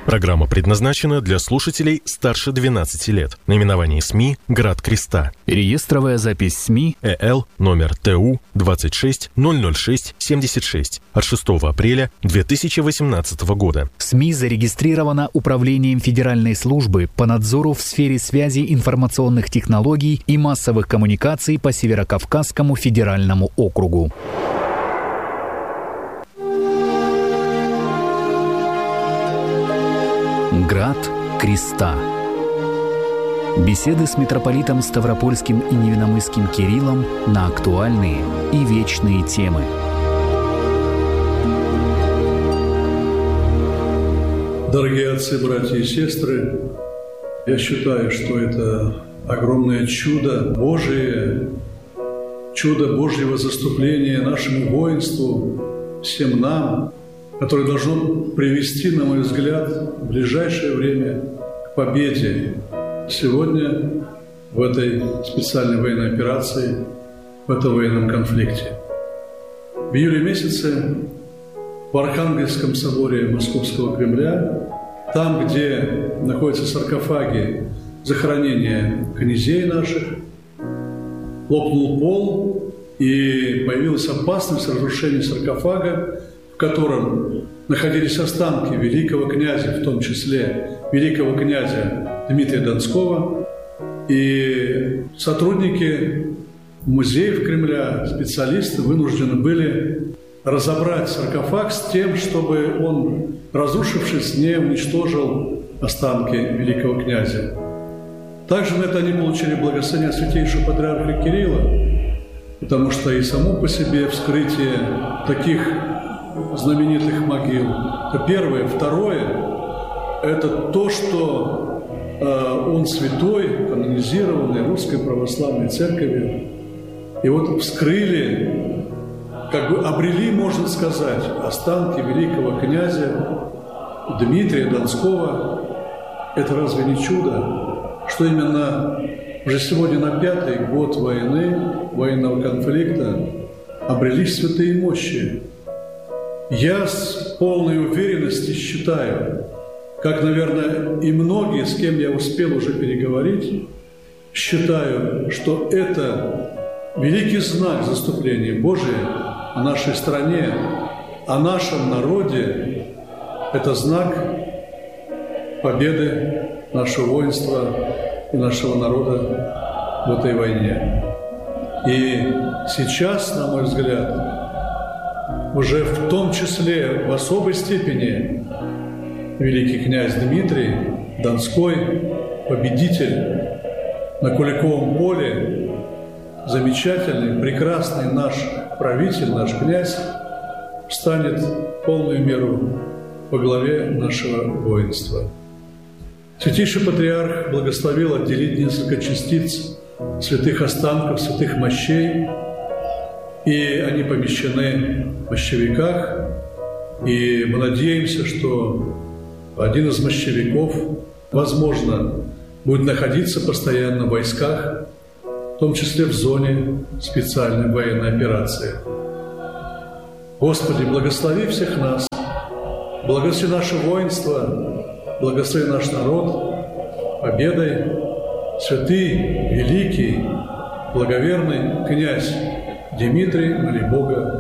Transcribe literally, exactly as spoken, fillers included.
Программа предназначена для слушателей старше двенадцати лет. Наименование СМИ «Град Креста». Реестровая запись СМИ ЭЛ номер ТУ двадцать шесть ноль ноль шесть семьдесят шесть от шестого апреля две тысячи восемнадцатого года. СМИ зарегистрирована Управлением Федеральной службы по надзору в сфере связи, информационных технологий и массовых коммуникаций по Северокавказскому федеральному округу. Град Креста. Беседы с митрополитом Ставропольским и Невинномысским Кириллом на актуальные и вечные темы. Дорогие отцы, братья и сестры, я считаю, что это огромное чудо Божие, чудо Божьего заступления нашему воинству, всем нам, которое должно привести, на мой взгляд, в ближайшее время к победе. Сегодня в этой специальной военной операции, в этом военном конфликте. В июле месяце в Архангельском соборе Московского Кремля, там, где находятся саркофаги захоронения князей наших, лопнул пол, и появилась опасность разрушения саркофага, в котором находились останки великого князя, в том числе великого князя Дмитрия Донского. И сотрудники музеев Кремля, специалисты вынуждены были разобрать саркофаг с тем, чтобы он, разрушившись, не уничтожил останки великого князя. Также на это они получили благословение Святейшего Патриарха Кирилла, потому что и само по себе вскрытие таких знаменитых могил. Это первое. Второе – это то, что э, он святой, канонизированный Русской Православной Церковью. И вот вскрыли, как бы обрели, можно сказать, останки великого князя Дмитрия Донского. Это разве не чудо, что именно уже сегодня на пятый год войны, военного конфликта, обрелись святые мощи? Я с полной уверенностью считаю, как, наверное, и многие, с кем я успел уже переговорить, считаю, что это великий знак заступления Божия о нашей стране, о нашем народе. Это знак победы нашего воинства и нашего народа в этой войне. И сейчас, на мой взгляд, уже в том числе в особой степени великий князь Дмитрий Донской, победитель на Куликовом поле, замечательный, прекрасный наш правитель, наш князь, станет в полную меру во главе нашего воинства. Святейший Патриарх благословил отделить несколько частиц святых останков, святых мощей, и они помещены в мощевиках, и мы надеемся, что один из мощевиков, возможно, будет находиться постоянно в войсках, в том числе в зоне специальной военной операции. Господи, благослови всех нас, благослови наше воинство, благослови наш народ победой. Святый, великий, благоверный князь Дмитрий, моли Бога,